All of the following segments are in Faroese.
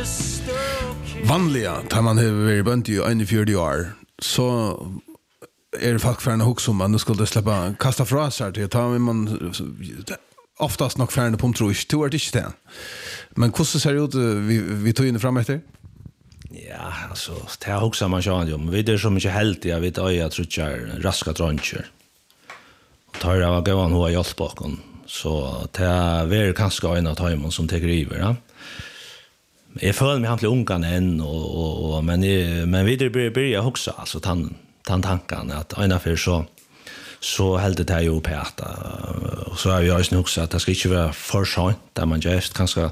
Vanliga, tar man har bönt i 41 år, så det folk färna också om man nu skulle släppa kasta frasar till ta man oftast nog färna på tror jag tror det inte det. Men hur ser det ut vi tog in fram efter? Ja, alltså det har också man kör ju, men vi är så mycket helt jag vet jag tror jag raska droncher. Och tar det var gåvan hur jag hjälp bakom. Så det är väl kanske en av timon som tar över, ja. Jag följer mig hamnligt ungan än och men vi börjar också alltså tanken att ena för så helt det ju på att och så är jag ju också att det ska inte vara för sent där man just kanske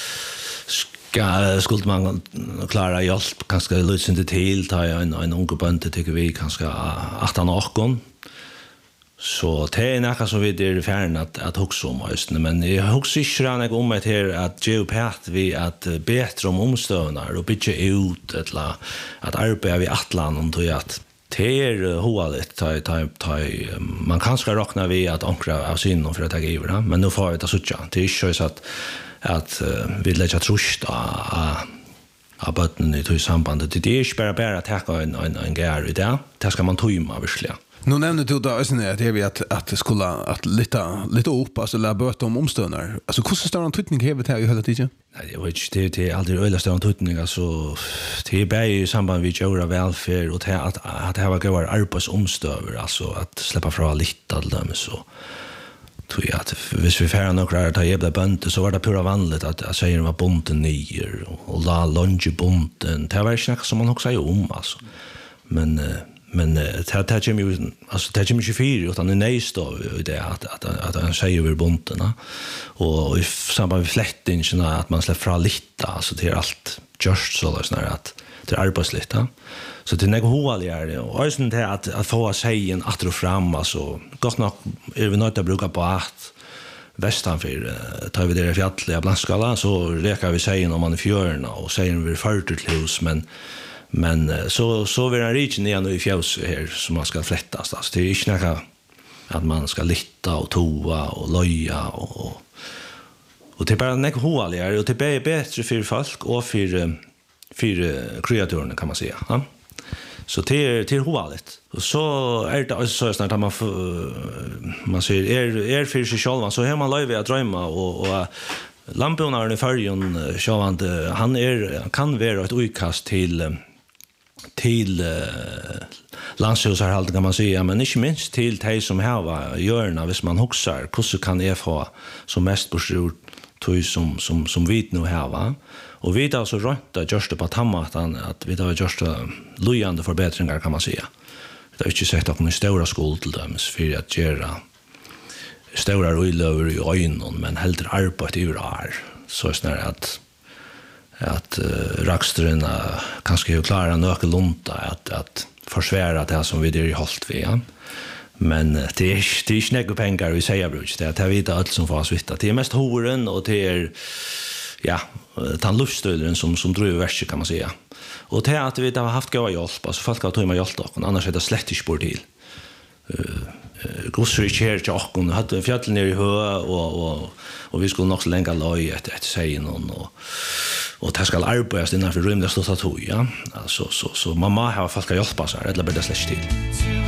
skulle man klara hjälp kanske lösa inte till ta en ung bönte tycker vi kanske 18 år. Så det är något som vi är färden att huxa om just men jag huxar inte om att här att geopat vi att bättre om omstövnar och bygga ut eller att arbeta vid Atlant och tror att det är håligt man kanske räkna vi att ankra av synen för att ta givarna men nu får vi det så det är så att vi lägger trust av botten i sambandet det är inte bara att ta en gär i det ska man tömma verkligen. Nu nämnde du då att det vi att det skulle att lite upp alltså la böta om omstövnar. Alltså hur stor en tutning har vi här i hela tiden? Nej, jag vet inte det är aldrig öliga stor tutning alltså det är bara i samband med göra välfärd och att det var går arbetsomstöver alltså att släppa från lite all dem så tror jag att hvis vi färra några att ta jävla bönte så var det pura vanligt att säger var bonten nyer och la lunge bonten det var inte som man också säger om alltså men det kommer ju alltså det kommer ju fyra utan det näst då det att han säger över bonterna och i samband med flättingen att man släpper från lite alltså det är allt just så där att det är arbetslita så det är något håligare och sen det att få sig en att fram alltså gott nog är vi nöjda att bruka på att västanför tar vi det fjälliga blandskala så lekar vi sägen om man är fjörna och sägen vi 40 hus men så vill en riken igen i fjälls här som man ska flättas alltså det är inte något att man ska litta och toa och loja och det är bara något håligare och det är bättre för folk och för kreatörerna kan man säga ja? Så det är håligt och så är det så snart att man säger är för sig själv så har man löjve att drömma och lampunaren i färgen sjövande han kan vara ett utkast till landshusarhalten kan man säga men inte minst till de som har görna hvis man huxar hur kan jag få som mest bort som vi nu har och vi har så rätt just på tammatan att vi har just lojande förbättringar kan man säga. Det har inte sett att någon stora skuld till dem för att göra stora rullöver i ögonen men helt arbete ur är så snär att rakstrarna kanske ju klara nökelunta att försvära det som vi det i hållt vi men det är inte några pengar vi säger bruk det är vi allt som får svitta det är mest horen och det är ja tandluststödren som driver värst kan man säga och det att vi har haft goda hjälp alltså folk har tagit hjälp och annars är det slett inte spår till Gossrich här till och hade fjällen ner i hö och vi skulle nog så länge loj efter sägen och det ska arbetas innanför rymden stått att ja alltså så mamma har folk hjälpa sig eller bättre slett till